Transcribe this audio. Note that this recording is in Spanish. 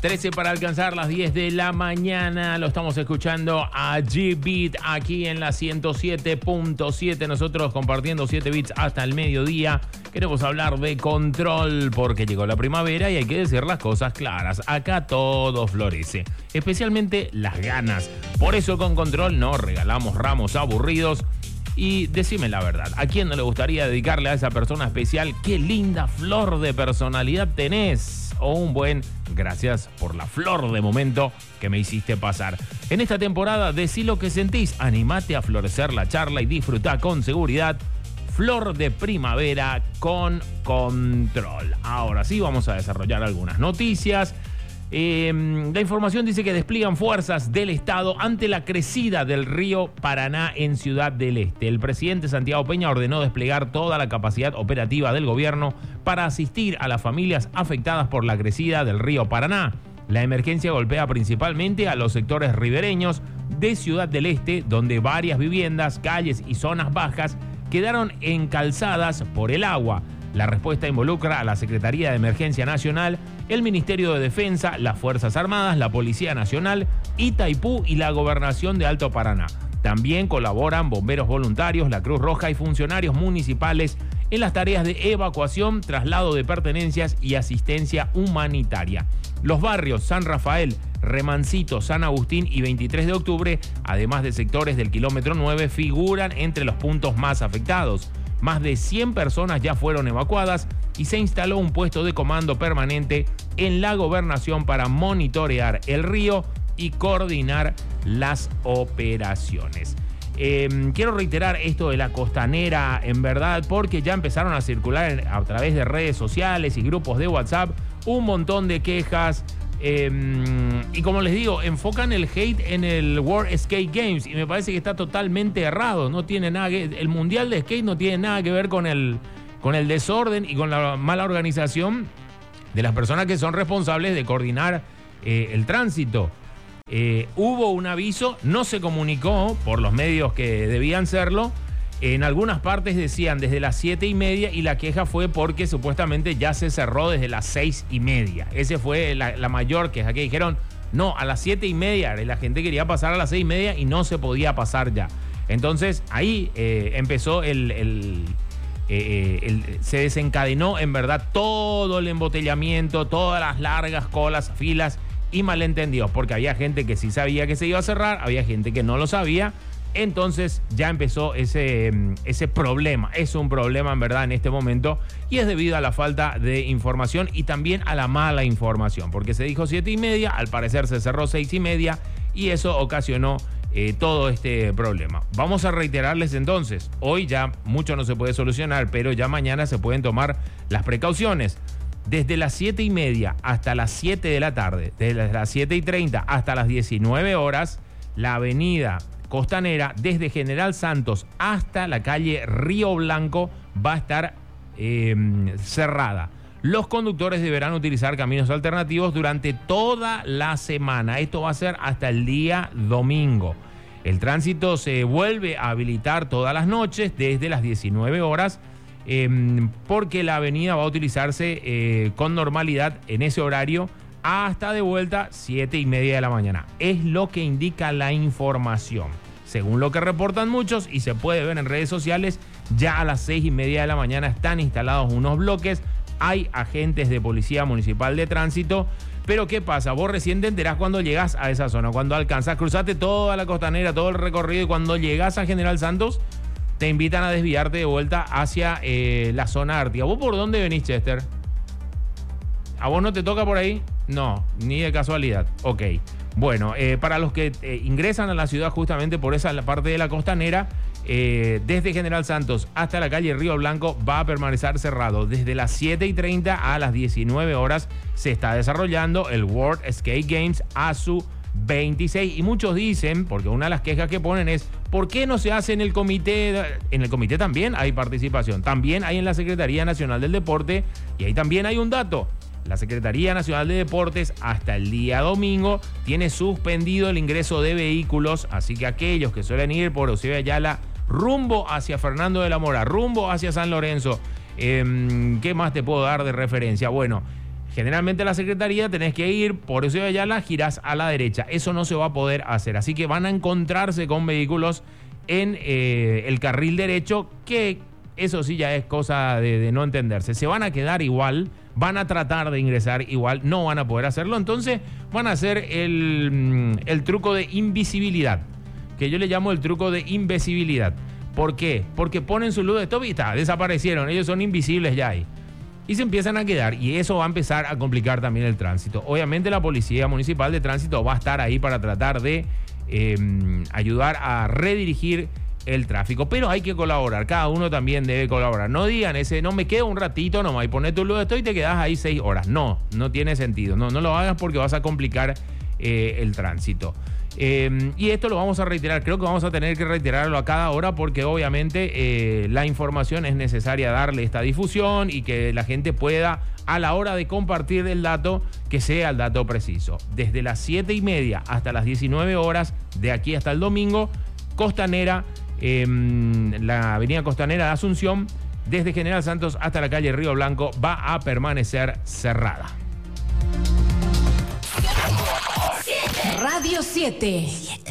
13 para alcanzar las 10 de la mañana. Lo estamos escuchando a G-Beat aquí en la 107.7. Nosotros compartiendo 7 bits hasta el mediodía. Queremos hablar de Control porque llegó la primavera y hay que decir las cosas claras. Acá todo florece, especialmente las ganas. Por eso con Control no regalamos ramos aburridos. Y decime la verdad, ¿a quién no le gustaría dedicarle a esa persona especial qué linda flor de personalidad tenés? O un buen gracias por la flor de momento que me hiciste pasar. En esta temporada, decí lo que sentís, animate a florecer la charla y disfrutá con seguridad. Flor de primavera con Control. Ahora sí vamos a desarrollar algunas noticias. La información dice que despliegan fuerzas del Estado ante la crecida del río Paraná en Ciudad del Este. El presidente Santiago Peña ordenó desplegar toda la capacidad operativa del gobierno para asistir a las familias afectadas por la crecida del río Paraná. La emergencia golpea principalmente a los sectores ribereños de Ciudad del Este, donde varias viviendas, calles y zonas bajas quedaron encalzadas por el agua. La respuesta involucra a la Secretaría de Emergencia Nacional, el Ministerio de Defensa, las Fuerzas Armadas, la Policía Nacional, Itaipú y la Gobernación de Alto Paraná. También colaboran bomberos voluntarios, la Cruz Roja y funcionarios municipales en las tareas de evacuación, traslado de pertenencias y asistencia humanitaria. Los barrios San Rafael, Remancito, San Agustín y 23 de octubre, además de sectores del kilómetro 9, figuran entre los puntos más afectados. Más de 100 personas ya fueron evacuadas y se instaló un puesto de comando permanente en la gobernación para monitorear el río y coordinar las operaciones. Quiero reiterar esto de la costanera, en verdad, porque ya empezaron a circular a través de redes sociales y grupos de WhatsApp un montón de quejas. Y como les digo, enfocan el hate en el World Skate Games y me parece que está totalmente errado. No tiene nada que, el Mundial de Skate no tiene nada que ver con el desorden y con la mala organización de las personas que son responsables de coordinar el tránsito. Hubo un aviso, no se comunicó por los medios que debían serlo. En algunas partes decían desde las 7:30 y la queja fue porque supuestamente ya se cerró desde las 6:30. Esa fue la mayor queja, que dijeron, no, a las 7:30, la gente quería pasar a las 6:30 y no se podía pasar ya. Entonces ahí empezó se desencadenó en verdad todo el embotellamiento, todas las largas colas, filas y malentendidos, porque había gente que sí sabía que se iba a cerrar, había gente que no lo sabía. Entonces ya empezó ese problema. Es un problema en verdad en este momento y es debido a la falta de información y también a la mala información, porque se dijo 7:30, al parecer se cerró 6:30 y eso ocasionó todo este problema. Vamos a reiterarles entonces, hoy ya mucho no se puede solucionar, pero ya mañana se pueden tomar las precauciones. Desde las 7:30 hasta las 7 de la tarde, desde las 7:30 hasta las 19 horas, la avenida Costanera, desde General Santos hasta la calle Río Blanco, va a estar cerrada. Los conductores deberán utilizar caminos alternativos durante toda la semana. Esto va a ser hasta el día domingo. El tránsito se vuelve a habilitar todas las noches desde las 19 horas porque la avenida va a utilizarse con normalidad en ese horario hasta de vuelta 7:30 de la mañana. Es lo que indica la información. Según lo que reportan muchos y se puede ver en redes sociales, ya a las 6:30 de la mañana están instalados unos bloques. Hay agentes de Policía Municipal de Tránsito. Pero ¿qué pasa? Vos recién te enterás cuando llegás a esa zona. Cuando alcanzás, cruzaste toda la costanera, todo el recorrido, y cuando llegás a General Santos, te invitan a desviarte de vuelta hacia la zona ártica. ¿Vos por dónde venís, Chester? ¿A vos no te toca por ahí? No, ni de casualidad. Ok. Bueno, para los que ingresan a la ciudad justamente por esa parte de la costanera, desde General Santos hasta la calle Río Blanco va a permanecer cerrado. Desde las 7:30 a las 19 horas se está desarrollando el World Skate Games ASU 26. Y muchos dicen, porque una de las quejas que ponen es, ¿por qué no se hace en el comité? En el comité también hay participación, también hay en la Secretaría Nacional del Deporte, y ahí también hay un dato. La Secretaría Nacional de Deportes hasta el día domingo tiene suspendido el ingreso de vehículos, así que aquellos que suelen ir por Eusebio Ayala rumbo hacia Fernando de la Mora, rumbo hacia San Lorenzo, ¿qué más te puedo dar de referencia? Bueno, Generalmente la Secretaría tenés que ir por eso de Ayala, girás a la derecha. Eso no se va a poder hacer. Así que van a encontrarse con vehículos en el carril derecho, que eso sí ya es cosa de no entenderse. Se van a quedar igual, van a tratar de ingresar igual, no van a poder hacerlo. Entonces van a hacer el truco de invisibilidad, que yo le llamo el truco de invisibilidad. ¿Por qué? Porque ponen su luz de stop y está, desaparecieron. Ellos son invisibles ya ahí. Y se empiezan a quedar, y eso va a empezar a complicar también el tránsito. Obviamente la Policía Municipal de Tránsito va a estar ahí para tratar de ayudar a redirigir el tráfico, pero hay que colaborar, cada uno también debe colaborar. No digan no me quedo un ratito nomás y pones tu luz de stop y te quedas ahí 6 horas. No tiene sentido, no lo hagas porque vas a complicar el tránsito. Y esto lo vamos a reiterar, creo que vamos a tener que reiterarlo a cada hora porque obviamente la información es necesaria darle esta difusión y que la gente pueda, a la hora de compartir el dato, que sea el dato preciso. Desde las 7:30 hasta las 19 horas, de aquí hasta el domingo, Costanera, la avenida Costanera de Asunción, desde General Santos hasta la calle Río Blanco, va a permanecer cerrada. Radio 7.